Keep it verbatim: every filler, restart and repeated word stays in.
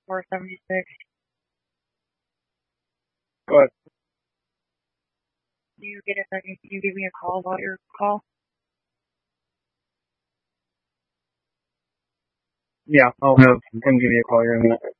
four seventy-six. Go ahead. Do you get a second? Can you give me a call about your call? Yeah, I'll have him give you a call here in a minute.